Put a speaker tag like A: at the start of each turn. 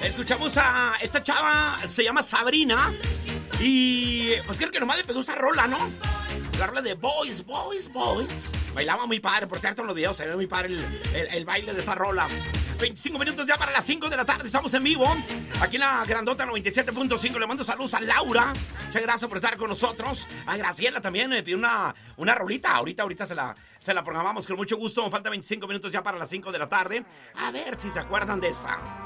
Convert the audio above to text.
A: Escuchamos a esta chava, se llama Sabrina. Y pues creo que nomás le pegó esa rola, ¿no? La rola de Boys, Boys, Boys. Bailaba muy padre, por cierto, en los videos se ve muy padre el baile de esa rola. 25 minutos ya para las 5 de la tarde, estamos en vivo. Aquí en la Grandota 97.5. Le mando saludos a Laura. Muchas gracias por estar con nosotros. A Graciela también me pidió una rolita. Ahorita se la programamos con mucho gusto. Falta 25 minutos ya para las 5 de la tarde. A ver si se acuerdan de esta.